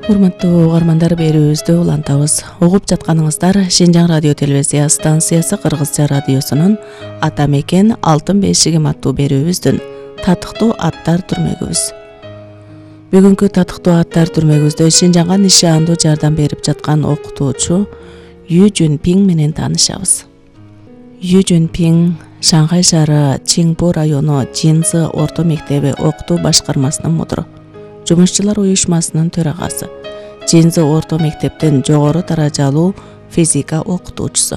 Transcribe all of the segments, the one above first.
Урматтуу угармандар, берүүбүздү улантабыз. Угуп жатканыңыздар Шинжаң радио телевизия станциясы Кыргызча радиосунун Ата мекен алтын бешигим аттуу берүүбүздүн татыктуу аттар түрмөгүбүз. Бүгүнкү татыктуу аттар түрмөгүбүздө Шинжаңга нишандуу жардам берип жаткан окутуучу Ю Жунпиң менен таанышабыз. Ю Жунпиң Шанхай шаары Чиңпу району Жинзы орто мектеби окутуу башкармасынын мудуру, Жумушчулар уюшмасынын төрагасы, Жинзы орто мектептин жогору даражалуу физика окутуучусу.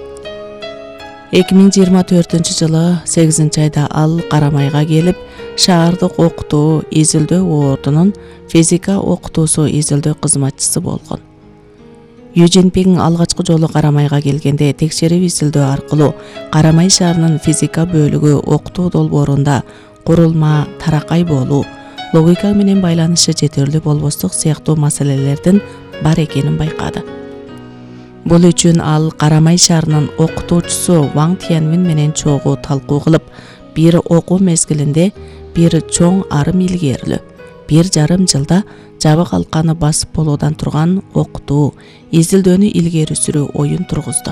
2024-жылы 8-айда ал Карамайга келип, шаардык окутуу изилдөө ордунун физика окутуусу изилдөө кызматчысы болгон. Ю Жунпиң алгачкы жолу Карамайга келгенде текшерип изилдөө аркылуу Карамай шаарынын физика бөлүгү окутуу долбоорунда курулма, таракай болуу, логика менен байланышы жетерлүү болбостук сыяктуу маселелердин бар экенин байкады. Бул үчүн ал Карамай шаарынын окутуучусу Ваң Тянмин менен чогуу талкуу кылып, бир окуу мезгилинде бир чоң арым илгерилүү, 1,5 жылда жабык алканы басып болуудан турган окутуу, изилдөөнү илгери сүрүү оюн тургузду.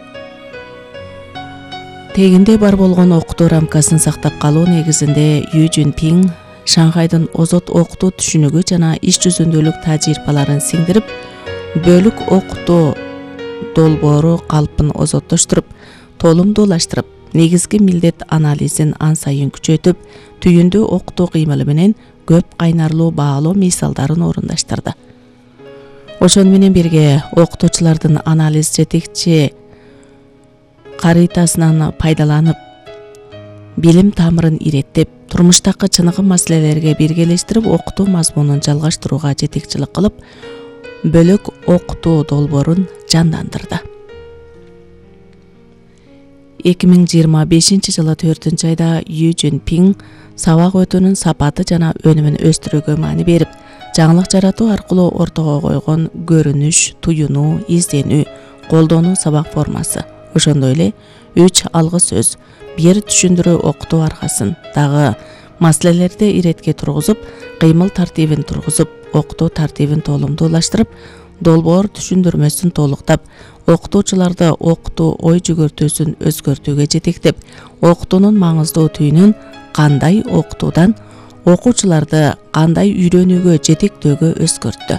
Тегинде бар болгон окутуу рамкасын сактап калуу негизинде Ю Жунпиң Шанхайдын озот окутуу түшүнүгү жана иш жүзүндөлүк тажрыйбаларын сиңдирип, бөлүк окутуу долбоору калпын озоттоштуруп, толумдуулаштырып, негизги милдет анализин ан сайын күчөтүп, түйүндүү окутуу кыймылы менен көп кайнарлуу баалоо мисалдарын орундаштырды. Ошону менен бирге окутуучулардын анализ жетекчи карытасынан пайдаланып, билим тамырын иреттеп, турмуштагы чыныгы маселелерге биргелештирип, окутуу мазмунун жалгаштырууга жетекчилик кылып, бөлөк окутуу долбоорун жандандырды. 2025-жылы 4-айда Ю Жунпиң сабак өтүүнүн сапаты жана өнүмүн өстүрүүгө маани берип, жаңылык жаратуу аркылуу ортого койгон көрүнүш, туюнуу, изденүү, колдонуу сабак формасы, ошондой эле 3 алгы сөз, 1 түшүндүрүү окутуу аркасын дагы маселелерди иретке тургузуп, кыймыл тартибин тургузуп, окутуу тартибин толумдуулаштырып, долбоор түшүндүрмөсүн толуктап, окутуучуларды окутуу ой жүгөртүүсүн өзгөртүүгө жетектеп, окутуунун маңыздуу түйүнүн кандай окутуудан окуучуларды кандай үйрөнүүгө жетектөөгө өзгөрттү.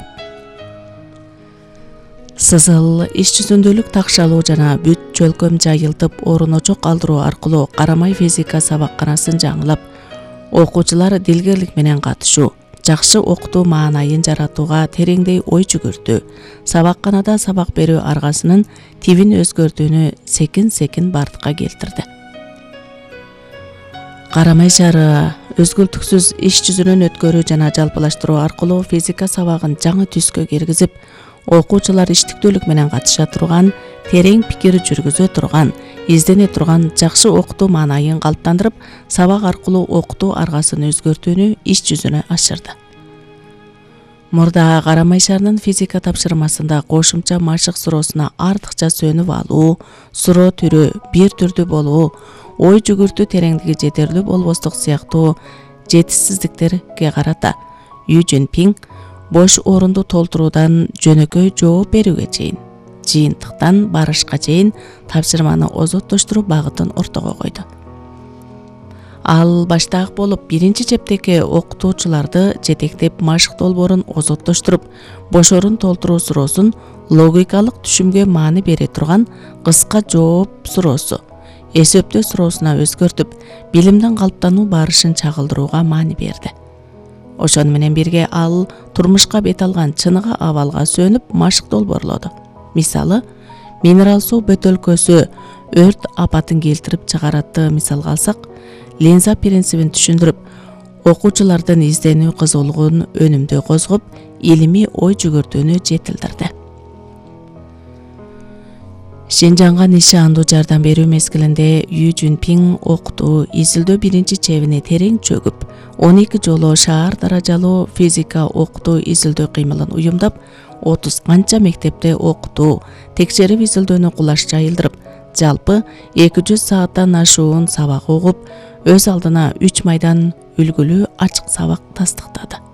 Сызыл, иш жүзүндөлүк такшалуу жана бүт чөлкөм жайылтып, орун-очок калтыруу аркылуу Карамай физика сабакканасын жаңылап, окуучулар дилгерлик менен катышуу, жакшы окутуу маанайын жаратууга тереңдей ой жүгөртүү, сабакканада сабак берүү аргасынын тибин өзгөртүүнү секин-секин бардыкка келтирди. Карамай шаары өзгүлтүксүз иш жүзүнөн өткөрүү жана жалпылаштыруу аркылуу физика сабагын жаңы түскө киргизип, окуучулар иштиктүүлүк менен катыша турган, терең пикир жүргүзө турган, издене турган жакшы окутуу маанайын калыптандырып, сабак аркылуу окутуу аргасын өзгөртүүнү иш жүзүнө ашырды. Мурда Карамай шаарынын физика тапшырмасында кошумча машык суроосуна артыкча сөнүп алуу, суроо түрү бир түрдүү болуу, ой жүгүртүү тереңдиги жетерлүү болбостук сыяктуу жетишсиздиктерге карата Ю Жунпиң бош орунду толтуруудан жөнөкөй жооп берүүгө чейин, жыйынтыктан барышка чейин тапшырманы озоттоштуруу багытын ортого койду. Ал баштаак болуп, биринчи чептеги окутуучуларды жетектеп, машык долбоорун озоттоштуруп, бош орун толтуруу суроосун логикалык түшүмгө маани бере турган кыска жооп суроосу, эсептөө суроосуна өзгөртүп, билимдин калыптануу барышын чагылдырууга маани берди. Ошону менен бирге ал турмушка бет алган чыныгы абалга сөнүп, машык долбоорлоду. Мисалы, минерал суу бөтөлкөсү өрт апатын келтирип чыгаратты мисалга алсак, линза принцибин түшүндүрүп, окуучулардын изденүү кызуулугун өнүмдүү козгоп, илимий ой жүгөртүүнү жетилдирди. Шинжаңга нишандуу жардам берүү мезгилинде Ю Жунпиң окутуу, изилдөө биринчи чебине терең чөгүп, 12 жолу шаар даражалуу физика окутуу изилдөө кыймылын уюмдап, 30 канча мектепте окутуу, текшерип изилдөөнү кулаш жайылдырып, жалпы 200 сааттан ашуун сабак угуп, өз алдына 3 майдан үлгүлүү ачык сабак тастыктады.